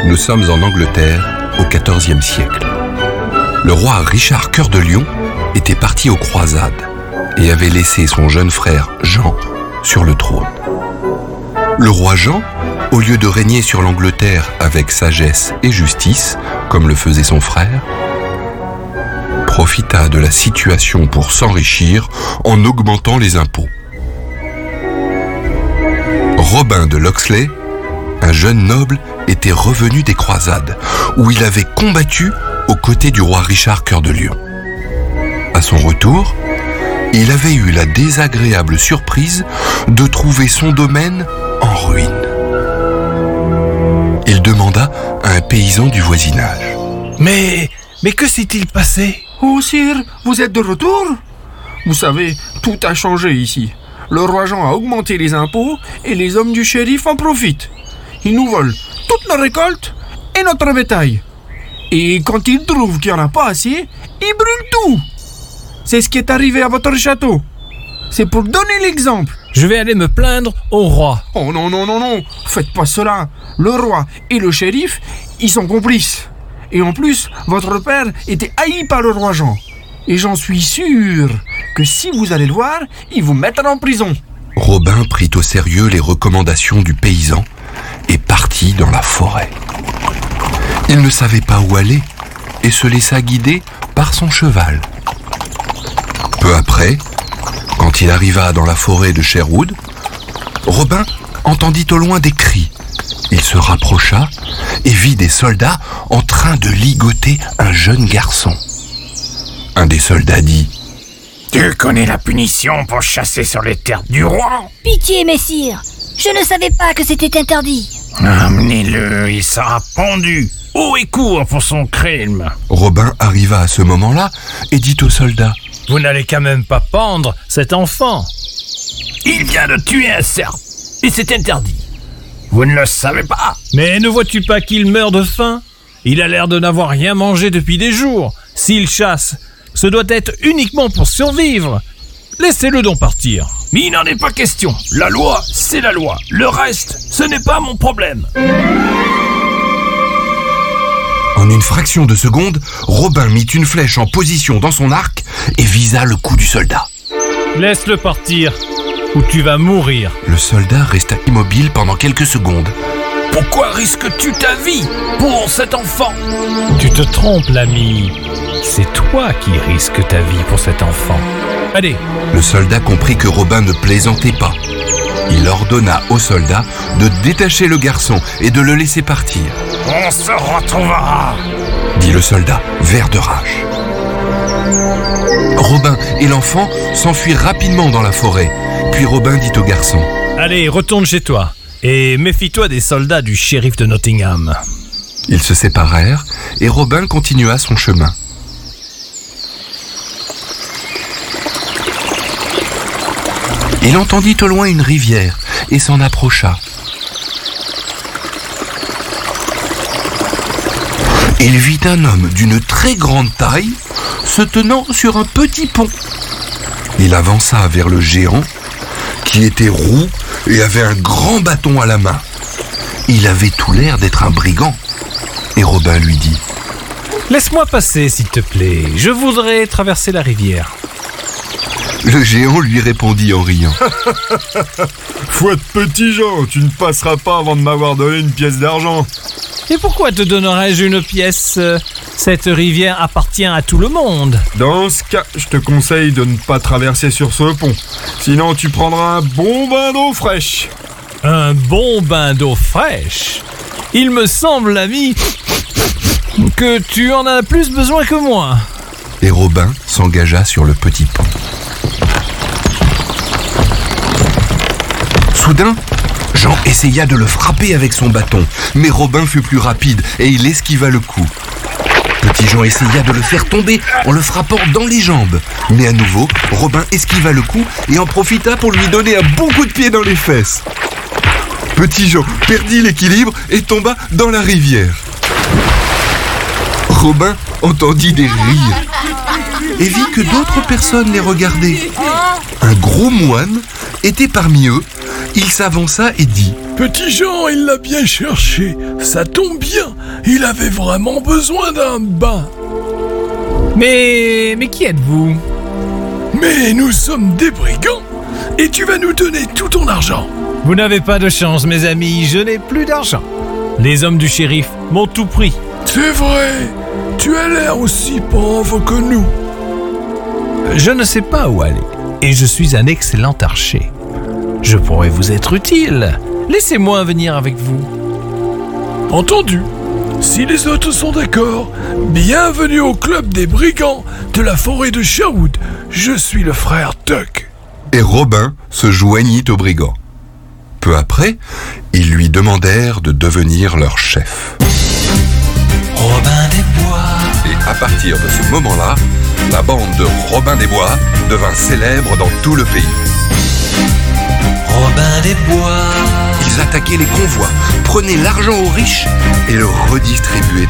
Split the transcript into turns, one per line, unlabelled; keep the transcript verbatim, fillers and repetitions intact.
Nous sommes en Angleterre au quatorzième siècle. Le roi Richard Cœur de Lion était parti aux croisades et avait laissé son jeune frère Jean sur le trône. Le roi Jean, au lieu de régner sur l'Angleterre avec sagesse et justice, comme le faisait son frère, profita de la situation pour s'enrichir en augmentant les impôts. Robin de Locksley, un jeune noble, était revenu des croisades, où il avait combattu aux côtés du roi Richard Cœur de Lion. À son retour, il avait eu la désagréable surprise de trouver son domaine en ruine. Il demanda à un paysan du voisinage.
Mais, mais que s'est-il passé ?
Oh sire, vous êtes de retour ? Vous savez, tout a changé ici. Le roi Jean a augmenté les impôts et les hommes du shérif en profitent. Ils nous volent toutes nos récoltes et notre bétail. Et quand ils trouvent qu'il n'y en a pas assez, ils brûlent tout. C'est ce qui est arrivé à votre château. C'est pour donner l'exemple.
Je vais aller me plaindre au roi.
Oh non, non, non, non, faites pas cela. Le roi et le shérif, ils sont complices. Et en plus, votre père était haï par le roi Jean. Et j'en suis sûr que si vous allez le voir, il vous mettra en prison.
Robin prit au sérieux les recommandations du paysan et partit dans la forêt. Il ne savait pas où aller et se laissa guider par son cheval. Peu après, quand il arriva dans la forêt de Sherwood, Robin entendit au loin des cris. Il se rapprocha et vit des soldats en train de ligoter un jeune garçon. Un des soldats dit «
Tu connais la punition pour chasser sur les terres du roi ?
Pitié, messire, je ne savais pas que c'était interdit.
Amenez-le, il sera pendu, haut et court pour son crime. »
Robin arriva à ce moment-là et dit aux soldats
« Vous n'allez quand même pas pendre cet enfant.
Il vient de tuer un cerf, et c'est interdit. Vous ne le savez pas.
Mais ne vois-tu pas qu'il meurt de faim ? Il a l'air de n'avoir rien mangé depuis des jours. S'il chasse, ce doit être uniquement pour survivre. Laissez-le donc partir. »
Mais il n'en est pas question. La loi, c'est la loi. Le reste, ce n'est pas mon problème.
En une fraction de seconde, Robin mit une flèche en position dans son arc et visa le cou du soldat.
« Laisse-le partir, ou tu vas mourir. »
Le soldat resta immobile pendant quelques secondes.
« Pourquoi risques-tu ta vie pour cet enfant ?» ?»«
Tu te trompes, l'ami. C'est toi qui risques ta vie pour cet enfant. Allez !»
Le soldat comprit que Robin ne plaisantait pas. Il ordonna au soldat de détacher le garçon et de le laisser partir.
« On se retrouvera !»
dit le soldat, vert de rage. Robin et l'enfant s'enfuirent rapidement dans la forêt. Puis Robin dit au garçon
« Allez, retourne chez toi et méfie-toi des soldats du shérif de Nottingham. »
Ils se séparèrent et Robin continua son chemin. Il entendit au loin une rivière et s'en approcha. Il vit un homme d'une très grande taille se tenant sur un petit pont. Il avança vers le géant qui était roux et avait un grand bâton à la main. Il avait tout l'air d'être un brigand. Et Robin lui dit
« Laisse-moi passer, s'il te plaît. Je voudrais traverser la rivière. »
Le géant lui répondit en riant.
« Foi de petit Jean, tu ne passeras pas avant de m'avoir donné une pièce d'argent. »
Et pourquoi te donnerais-je une pièce ? Cette rivière appartient à tout le monde.
Dans ce cas, je te conseille de ne pas traverser sur ce pont. Sinon, tu prendras un bon bain d'eau fraîche.
Un bon bain d'eau fraîche ? Il me semble, l'ami, que tu en as plus besoin que moi.
Et Robin s'engagea sur le petit pont. Soudain, Jean essaya de le frapper avec son bâton, mais Robin fut plus rapide et il esquiva le coup. Petit Jean essaya de le faire tomber en le frappant dans les jambes. Mais à nouveau, Robin esquiva le coup et en profita pour lui donner un bon coup de pied dans les fesses. Petit Jean perdit l'équilibre et tomba dans la rivière. Robin entendit des rires et vit que d'autres personnes les regardaient. Un gros moine était parmi eux. Il s'avança et dit
Petit Jean, il l'a bien cherché. Ça tombe bien, il avait vraiment besoin d'un bain.
Mais... mais qui êtes-vous?
Mais nous sommes des brigands, et tu vas nous donner tout ton argent.
Vous n'avez pas de chance, mes amis, je n'ai plus d'argent. Les hommes du shérif m'ont tout pris.
C'est vrai, tu as l'air aussi pauvre que nous.
Je ne sais pas où aller, et je suis un excellent archer. Je pourrais vous être utile. Laissez-moi venir avec vous.
Entendu. Si les autres sont d'accord, bienvenue au club des brigands de la forêt de Sherwood. Je suis le frère Tuck.
Et Robin se joignit aux brigands. Peu après, ils lui demandèrent de devenir leur chef.
Robin des Bois.
Et à partir de ce moment-là, la bande de Robin des Bois devint célèbre dans tout le pays.
Robin des Bois.
Ils attaquaient les convois, prenaient l'argent aux riches et le redistribuaient